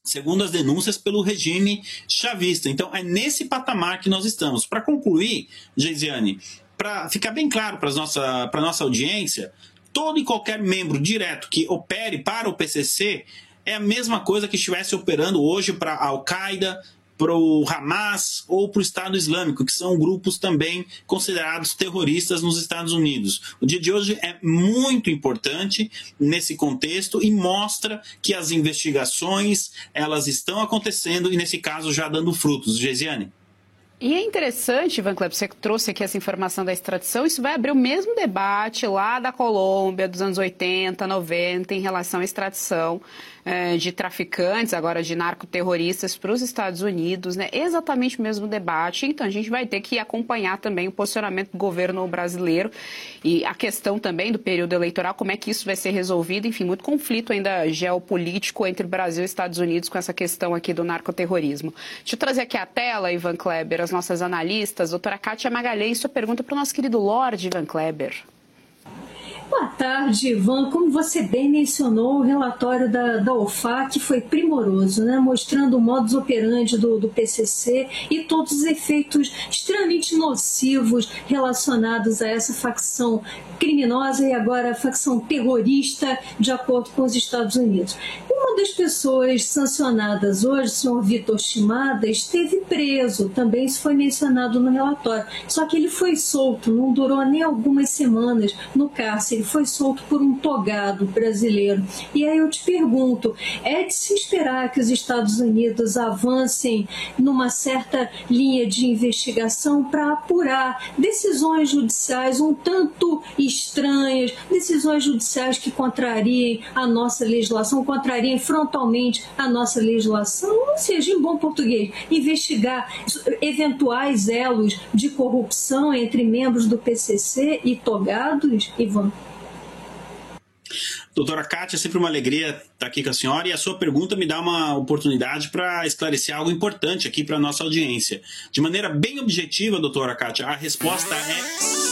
segundo as denúncias pelo regime chavista. Então, é nesse patamar que nós estamos. Para concluir, Geisiane, para ficar bem claro para a nossa audiência, todo e qualquer membro direto que opere para o PCC é a mesma coisa que estivesse operando hoje para a Al-Qaeda, para o Hamas ou para o Estado Islâmico, que são grupos também considerados terroristas nos Estados Unidos. O dia de hoje é muito importante nesse contexto e mostra que as investigações elas estão acontecendo e, nesse caso, já dando frutos. Geisiane? E é interessante, Ivan Kleber, você trouxe aqui essa informação da extradição, isso vai abrir o mesmo debate lá da Colômbia dos anos 80, 90, em relação à extradição de traficantes, agora de narcoterroristas para os Estados Unidos, né? Exatamente o mesmo debate. Então a gente vai ter que acompanhar também o posicionamento do governo brasileiro e a questão também do período eleitoral, como é que isso vai ser resolvido. Enfim, muito conflito ainda geopolítico entre Brasil e Estados Unidos com essa questão aqui do narcoterrorismo. Deixa eu trazer aqui a tela, Ivan Kleber, as nossas analistas. Doutora Kátia Magalhães, sua pergunta para o nosso querido Lorde Ivan Kleber. Boa tarde, Ivan. Como você bem mencionou, o relatório da OFAC foi primoroso, né? Mostrando o modus operandi do PCC e todos os efeitos extremamente nocivos relacionados a essa facção criminosa e agora a facção terrorista, de acordo com os Estados Unidos. Uma das pessoas sancionadas hoje, o senhor Vitor Shimada, esteve preso, também isso foi mencionado no relatório, só que ele foi solto, não durou nem algumas semanas no cárcere, ele foi solto por um togado brasileiro. E aí eu te pergunto, é de se esperar que os Estados Unidos avancem numa certa linha de investigação para apurar decisões judiciais um tanto estranhas, decisões judiciais que contrariem a nossa legislação, contrariem frontalmente a nossa legislação, ou seja, em bom português, investigar eventuais elos de corrupção entre membros do PCC e togados, Ivan? Doutora Kátia, é sempre uma alegria estar aqui com a senhora, e a sua pergunta me dá uma oportunidade para esclarecer algo importante aqui para a nossa audiência. De maneira bem objetiva, doutora Kátia, a resposta é